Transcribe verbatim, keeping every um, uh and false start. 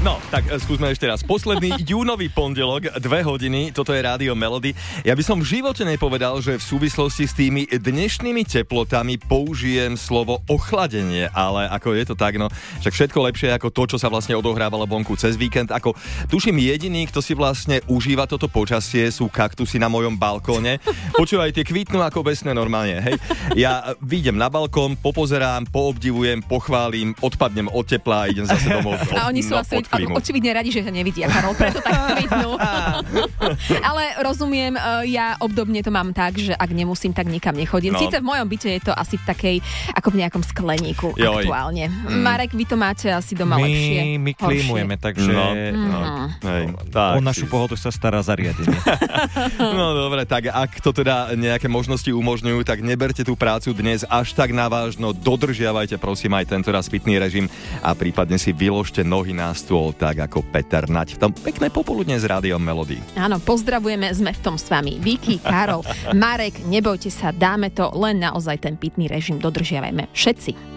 No, tak skúsme ešte raz. Posledný júnový pondelok, dve hodiny, toto je Rádio Melody. Ja by som v živote nepovedal, že v súvislosti s tými dnešnými teplotami použijem slovo ochladenie, ale ako je to tak, no, však všetko lepšie ako to, čo sa vlastne odohrávalo vonku cez víkend. Ako tuším, jediný, kto si vlastne užíva toto počasie, sú kaktusy na mojom balkóne. Počúvaj, tie kvitnú ako besné normálne, hej. Ja vyjdem na balkón, popozerám, poobdivujem, pochválim, odpadnem od tepla a idem zase domov. A oni sú no, asi očividne radi, že ťa nevidia, Karol, preto tak kvitnú. Ale rozumiem, ja obdobne to mám tak, že ak nemusím, tak nikam nechodím. No. Síce v mojom byte je to asi v takej, ako v nejakom skleníku Joj. aktuálne. Mm. Marek, vy to máte asi doma my, lepšie. My klímujeme, takže no, no, hej, tak, o našu pohodu sa stará zariadenie. No dobre, tak ak to teda nejaké možnosti umožňujú, tak neberte tú prácu dnes až tak navážno. Dodržiavajte prosím aj tento raz pitný režim a prípadne si vyložte nohy na stôl, tak ako Peter Nať v tom pekné popoludne z Rádiom Melody. Áno, pozdravujeme, sme v tom s vami. Viki, Karol, Marek, nebojte sa, dáme to, len naozaj ten pitný režim dodržiavajme všetci.